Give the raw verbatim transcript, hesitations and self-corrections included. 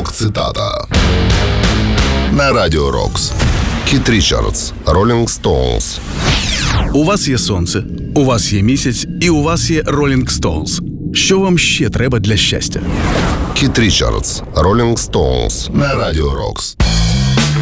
Рок-цитата. На Радіо Рокс. Кіт Річардс, Rolling Stones. У вас є сонце, у вас є місяць і у вас є Rolling Stones. Що вам ще треба для щастя? Кіт Річардс, Rolling Stones. На Радіо Рокс.